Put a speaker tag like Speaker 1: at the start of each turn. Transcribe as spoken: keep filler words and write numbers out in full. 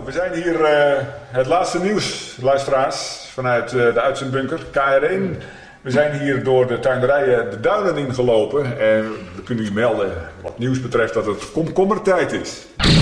Speaker 1: we zijn hier uh, het laatste nieuws, luisteraars, vanuit uh, de uitzendbunker K R één. We zijn hier door de tuinderijen de duinen ingelopen en we kunnen u melden wat nieuws betreft dat het komkommertijd is.